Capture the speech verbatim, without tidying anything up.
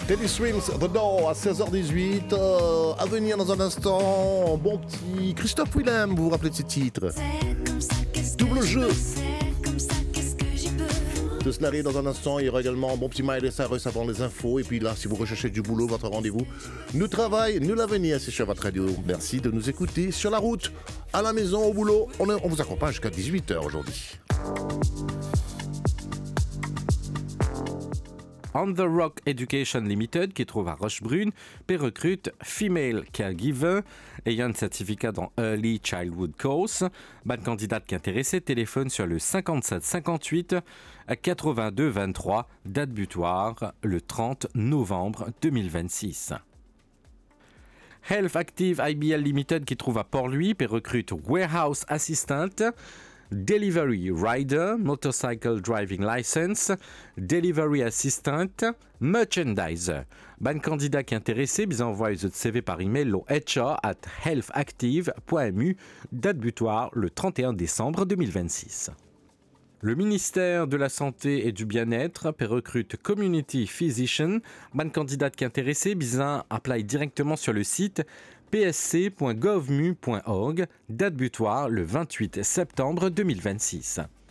Teddy Swims, The Door à seize heures dix-huit. Euh, à venir dans un instant, bon petit Christophe Willem, vous vous rappelez de ce titre? Double jeu. De cela arrive dans un instant. Il y aura également un bon petit Miley Cyrus avant les infos. Et puis là, si vous recherchez du boulot, votre rendez-vous, nous travail, nous l'avenir, c'est sur votre radio. Merci de nous écouter sur la route, à la maison, au boulot. On, est, on vous accompagne jusqu'à dix-huit heures aujourd'hui. On the Rock Education Limited, qui trouve à Rochebrune, puis recrute Female Caregiver, ayant un certificat dans Early Childhood Course. Bonne candidate qui est intéressée, téléphone sur le cinquante-sept cinquante-huit quatre-vingt-deux vingt-trois, date butoir le trente novembre deux mille vingt-six. Health Active I B L Limited, qui trouve à Port-Louis, puis recrute Warehouse Assistant, Delivery Rider, Motorcycle Driving License, Delivery Assistant, Merchandiser. Bonne candidat qui est intéressé, bien envoyez votre C V par email au h r at healthactive point m u, date butoir le trente et un décembre deux mille vingt-six. Le ministère de la Santé et du Bien-être recrute Community Physician. Bonne candidate qui est intéressée, bien apply directement sur le site p s c point gov m u point org, date butoir le vingt-huit septembre deux mille vingt-six.